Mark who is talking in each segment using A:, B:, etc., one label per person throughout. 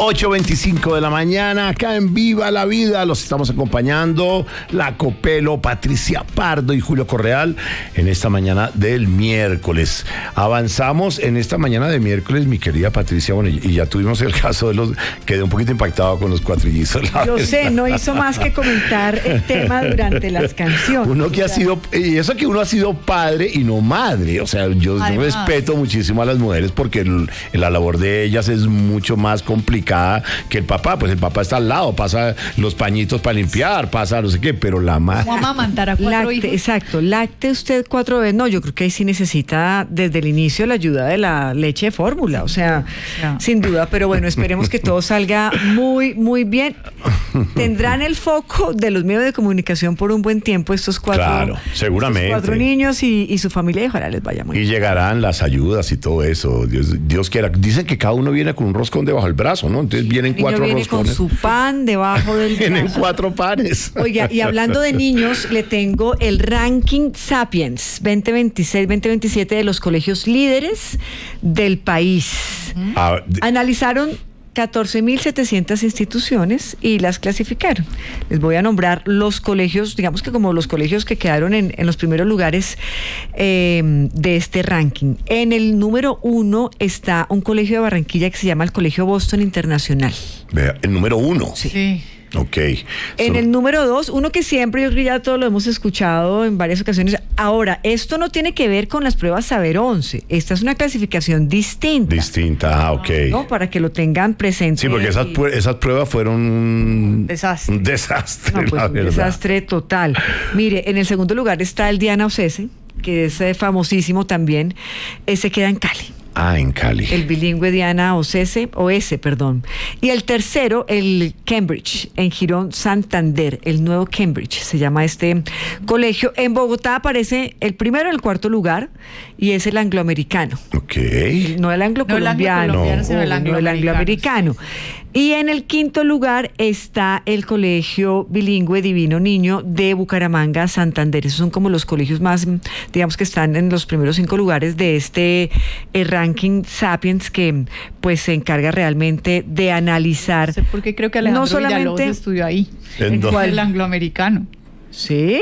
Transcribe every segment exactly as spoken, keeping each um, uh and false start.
A: ocho veinticinco de la mañana, acá en Viva la Vida, los estamos acompañando La Copelo, Patricia Pardo y Julio Correal en esta mañana del miércoles. Avanzamos en esta mañana de miércoles, mi querida Patricia, bueno, y ya tuvimos el caso de los, quedé un poquito impactado con los cuatrillizos.
B: Yo sé, no hizo más que comentar el tema durante las canciones.
A: Uno que ha sido, y eso que uno ha sido padre y no madre, o sea, yo Además. respeto muchísimo a las mujeres porque el, la labor de ellas es mucho más complicada que el papá, pues el papá está al lado, pasa los pañitos para limpiar, pasa no sé qué, pero la madre...
C: ¿Cómo amamantar a cuatro
B: lacte,
C: hijos?
B: Exacto, lacte usted cuatro veces, no, yo creo que ahí sí necesita desde el inicio la ayuda de la leche de fórmula, o sea, no. sin duda, pero bueno, esperemos que todo salga muy, muy bien. Tendrán el foco de los medios de comunicación por un buen tiempo estos cuatro,
A: claro, seguramente.
B: Estos cuatro niños y, y su familia, y ojalá les vaya muy
A: y
B: bien.
A: Y llegarán las ayudas y todo eso, Dios, Dios quiera. Dicen que cada uno viene con un roscón debajo del brazo, ¿no? Entonces vienen cuatro
B: viene
A: roscones.
B: Con su pan debajo del brazo.
A: Vienen cuatro panes.
B: Oiga, y hablando de niños, le tengo el ranking Sapiens veinte veintiséis veinte veintisiete de los colegios líderes del país.
A: Ah, de...
B: Analizaron catorce mil setecientas instituciones y las clasificaron. Les voy a nombrar los colegios, digamos que como los colegios que quedaron en, en los primeros lugares eh, de este ranking. En el número uno está un colegio de Barranquilla que se llama el Colegio Boston Internacional.
A: Vea, el número uno.
B: Sí.
C: sí.
A: Ok.
B: En
A: So,
B: el número dos, uno que siempre, yo creo que ya todos lo hemos escuchado en varias ocasiones. Ahora, esto no tiene que ver con las pruebas Saber once. Esta es una clasificación distinta.
A: Distinta, ah, ok.
B: ¿No? Para que lo tengan presente.
A: Sí, porque esas, y... esas pruebas furon un
B: desastre.
A: Un desastre,
B: no, pues
A: la
B: un
A: verdad.
B: desastre total. Mire, en el segundo lugar está el Diana Ocese, que es eh, famosísimo también. Ese queda en Cali.
A: Ah, en Cali.
B: El bilingüe Diana Ocese, o ese, perdón. Y el tercero, el Cambridge, en Girón, Santander, el nuevo Cambridge, se llama este colegio. En Bogotá aparece el primero en el cuarto lugar, y es el angloamericano.
A: Ok.
B: No el anglo-colombiano,
C: no, el anglo-colombiano,
B: no,
C: sino el
B: no el angloamericano. Y en el quinto lugar está el colegio bilingüe Divino Niño de Bucaramanga, Santander. Esos son como los colegios más, digamos que están en los primeros cinco lugares de este eh, ranking Sapiens, que pues se encarga realmente de analizar.
C: No sé por qué creo que Alejandro
B: no solamente
C: Villalobos estudió ahí.
A: ¿En
C: cuál? El angloamericano.
B: ¿Sí?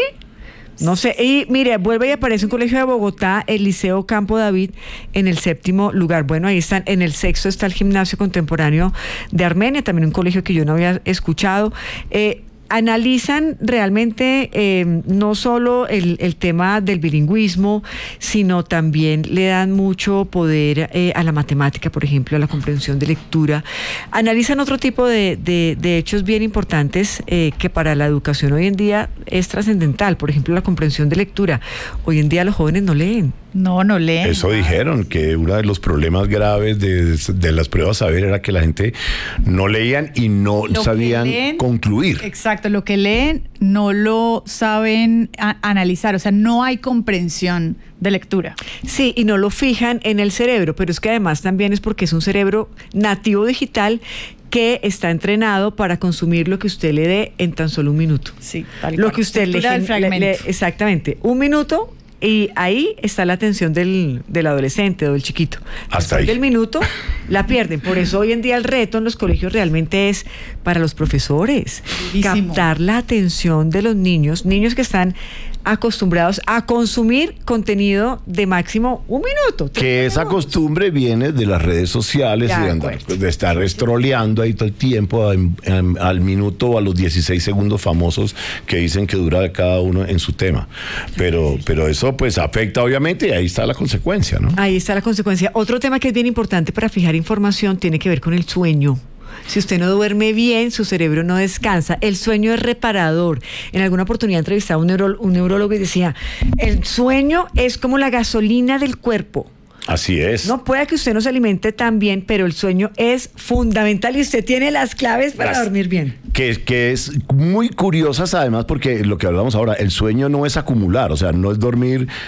B: No sé, y mire, vuelve y aparece un colegio de Bogotá, el Liceo Campo David, en el séptimo lugar. Bueno, ahí están, en el sexto está el Gimnasio Contemporáneo de Armenia, también un colegio que yo no había escuchado. Eh, analizan realmente eh, no solo el, el tema del bilingüismo, sino también le dan mucho poder eh, a la matemática, por ejemplo, a la comprensión de lectura. Analizan otro tipo de, de, de hechos bien importantes eh, que para la educación hoy en día es trascendental. Por ejemplo, la comprensión de lectura. Hoy en día los jóvenes no leen.
C: No, no leen.
A: Eso dijeron, que uno de los problemas graves de, de las pruebas Saber era que la gente no leían y no
C: Lo
A: sabían
C: leen,
A: concluir.
C: Exacto, lo que leen no lo saben a- analizar, o sea, no hay comprensión de lectura.
B: Sí, y no lo fijan en el cerebro, pero es que además también es porque es un cerebro nativo digital que está entrenado para consumir lo que usted le dé en tan solo un minuto.
C: Sí, tal
B: Lo
C: cual.
B: que usted le,
C: Lectura del
B: le-
C: fragmento.
B: le- exactamente, un minuto. Y ahí está la atención del, del adolescente o del chiquito.
A: Hasta
B: Después
A: ahí.
B: del minuto la pierden. Por eso hoy en día el reto en los colegios realmente es para los profesores.
C: Durísimo.
B: Captar la atención de los niños, niños que están acostumbrados a consumir contenido de máximo un minuto.
A: Que esa costumbre viene de las redes sociales
B: De
A: y de, andar,
B: acuerdo.
A: de estar estroleando ahí todo el tiempo en, en, al minuto o a los dieciséis segundos famosos que dicen que dura cada uno en su tema. Pero, pero eso pues afecta obviamente y ahí está la consecuencia, ¿no?
B: Ahí está la consecuencia. Otro tema que es bien importante para fijar información tiene que ver con el sueño. Si usted no duerme bien, su cerebro no descansa. El sueño es reparador. En alguna oportunidad entrevistaba a un, neuro, un neurólogo y decía, el sueño es como la gasolina del cuerpo.
A: Así es.
B: No puede que usted no se alimente tan bien, pero el sueño es fundamental y usted tiene las claves para
A: Las-
B: dormir bien.
A: Que, que es muy curiosas además porque lo que hablamos ahora, el sueño no es acumular, o sea, no es dormir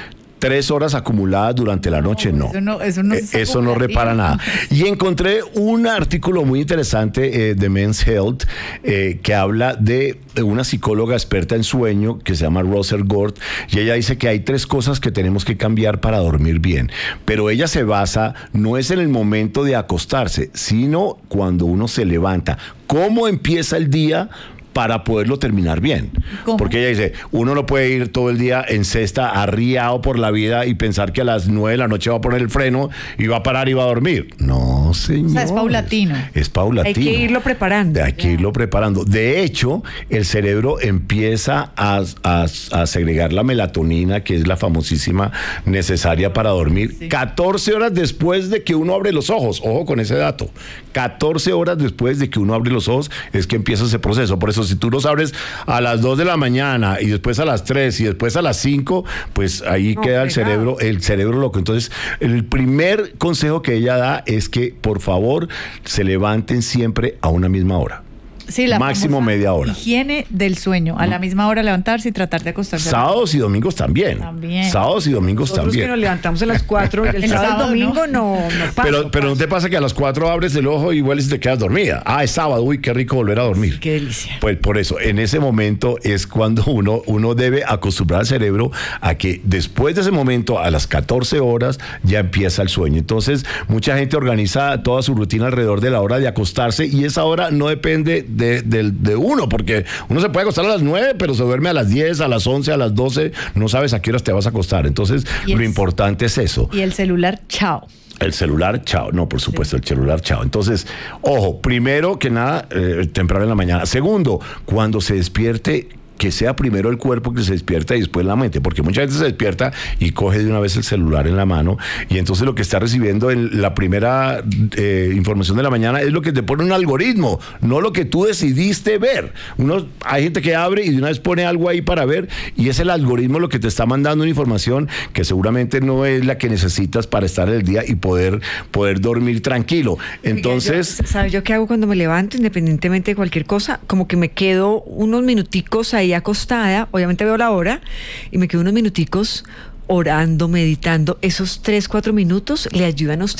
A: tres horas acumuladas durante la noche, no.
C: Eso no, eso no,
A: Eh, eso no repara nada. Y encontré un artículo muy interesante eh, de Men's Health eh, que habla de una psicóloga experta en sueño que se llama Russell Gord, y ella dice que hay tres cosas que tenemos que cambiar para dormir bien, pero ella se basa, no es en el momento de acostarse, sino cuando uno se levanta. ¿Cómo empieza el día para poderlo terminar bien?
C: ¿Cómo?
A: Porque ella dice, uno no puede ir todo el día en cesta, arriado por la vida y pensar que a las nueve de la noche va a poner el freno y va a parar y va a dormir. No, señor.
C: O sea, es paulatino.
A: Es paulatino.
B: Hay que irlo preparando.
A: Hay que irlo preparando. De hecho, el cerebro empieza a, a, a segregar la melatonina, que es la famosísima necesaria para dormir,
C: Sí.
A: catorce horas después de que uno abre los ojos. Ojo con ese dato. catorce horas después de que uno abre los ojos es que empieza ese proceso. Por eso, si tú los abres a las dos de la mañana y después a las tres y después a las cinco, pues ahí
B: No,
A: queda el
B: pegado.
A: cerebro, el cerebro loco. Entonces, el primer consejo que ella da es que, por favor, se levanten siempre a una misma hora.
C: Sí, la
A: máximo
C: famosa
A: media hora.
C: Higiene del sueño. A la misma hora levantarse y tratar de acostarse.
A: Sábados y domingos también.
C: También.
A: Sábados y domingos
B: Nosotros que nos
A: también.
B: levantamos a las cuatro, el,
C: El
B: sábado y
C: sábado,
B: domingo no, no, pasa,
A: Pero,
B: no
A: pero no
B: pasa.
A: te pasa que a las cuatro abres el ojo y vuelves y te quedas dormida. Ah, es sábado, uy, qué rico volver a dormir.
B: Qué delicia.
A: Pues por eso, en ese momento es cuando uno, uno debe acostumbrar al cerebro a que después de ese momento, a las catorce horas, ya empieza el sueño. Entonces, mucha gente organiza toda su rutina alrededor de la hora de acostarse, y esa hora no depende de, de, de uno, porque uno se puede acostar a las nueve, pero se duerme a las diez, a las once, a las doce, no sabes a qué horas te vas a acostar. Entonces,
C: Y
A: lo
C: el-
A: importante es eso.
C: Y el celular, chao.
A: El celular, chao. No, por supuesto, el celular, chao. Entonces, ojo, primero que nada, eh, temprano en la mañana. Segundo, cuando se despierte, que sea primero el cuerpo que se despierta y después la mente, porque mucha gente se despierta y coge de una vez el celular en la mano, y entonces lo que está recibiendo en la primera eh, información de la mañana es lo que te pone un algoritmo, no lo que tú decidiste ver. Uno, hay gente que abre y de una vez pone algo ahí para ver, y es el algoritmo lo que te está mandando una información que seguramente no es la que necesitas para estar el día y poder, poder dormir tranquilo. Entonces...
B: Oiga, yo- ¿sabes yo qué hago cuando me levanto, independientemente de cualquier cosa? Como que me quedo unos minuticos ahí acostada, obviamente veo la hora, y me quedo unos minuticos orando, meditando. Esos tres, cuatro minutos le ayudan a usted